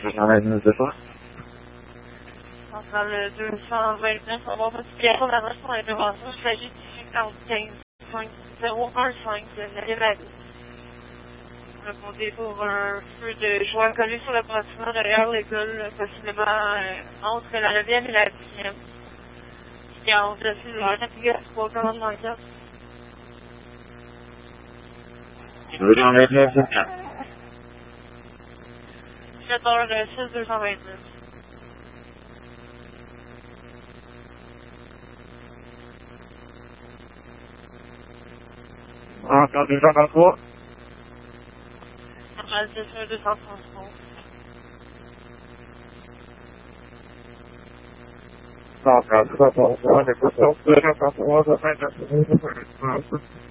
229 de fois. Dans le 229, on va avoir une pièce d'avance pour l'intervention. Il s'agit du 15 de la Vallée. Répondez pour un feu de joie collé sur le bâtiment derrière l'école, possiblement entre la 9e et la 10e. Qui a remplacé le navigation pour commande manquante. 229 de fois. 7h06, 229. Encore 233. Normal 10, 233. Encore 233, 233, 233, 233, 233.